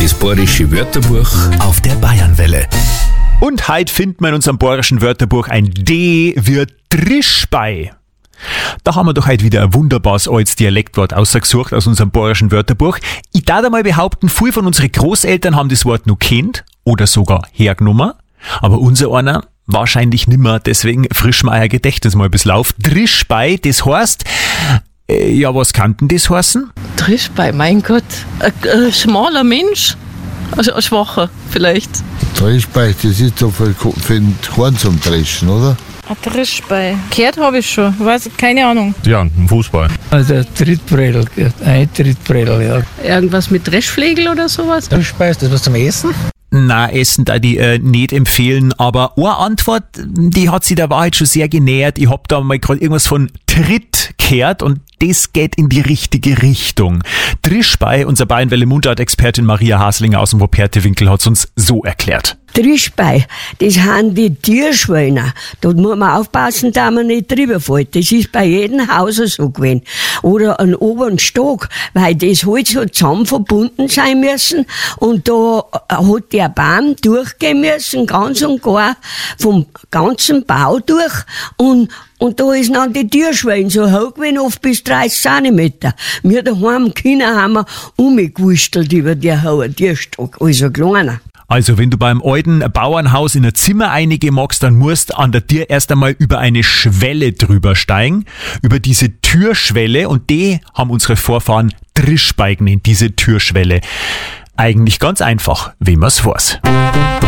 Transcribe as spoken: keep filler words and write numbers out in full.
Das bayerische Wörterbuch auf der Bayernwelle. Und heute findet man in unserem bayerischen Wörterbuch ein D wie Drischbei. Da haben wir doch heute wieder ein wunderbares altes Dialektwort ausgesucht aus unserem bayerischen Wörterbuch. Ich darf einmal behaupten, viele von unseren Großeltern haben das Wort noch kennt oder sogar hergenommen. Aber unser einer wahrscheinlich nimmer, deswegen frischen wir euer Gedächtnis mal ein bisschen auf. Drischbei, das heißt, äh, ja, was kann denn das heißen? Drischbei, mein Gott, ein, ein schmaler Mensch, also ein schwacher vielleicht. Drischbei, das ist doch für, für den Korn zum Dreschen, oder? Ein Drischbei. Gehört habe ich schon, weiß keine Ahnung. Ja, ein Fußball. Also ein Trittbredel, ein Trittbredel, ja. Irgendwas mit Dreschflegel oder sowas? Drischbei, ist das was zum Essen? Na, Essen da die äh, nicht empfehlen, aber eine Antwort, die hat sich der Wahrheit schon sehr genähert. Ich hab da mal gerade irgendwas von Tritt gehört und das geht in die richtige Richtung. Drischbei, unser Bayernwelle-Mundart-Expertin Maria Haslinger aus dem Wuppertal-Winkel hat es uns so erklärt. Drischbei, das haben die Tierschweine. Da muss man aufpassen, dass man nicht drüber fällt. Das ist bei jedem Haus so gewesen. Oder ein oberen Stock, weil das halt so zusammen verbunden sein müssen. Und da hat der Baum durchgehen müssen, ganz und gar, vom ganzen Bau durch. Und Und da ist dann die Tierschweine so hoch gewesen, oft bis dreißig Zentimeter. Wir daheim im Kinder haben wir umgewurstelt über die hohen Tierstock, also kleiner. Also wenn du beim alten Bauernhaus in ein Zimmer einige magst, dann musst an der Tür erst einmal über eine Schwelle drüber steigen, über diese Türschwelle, und die haben unsere Vorfahren Drischbei genannt, diese Türschwelle. Eigentlich ganz einfach, wie man's weiß.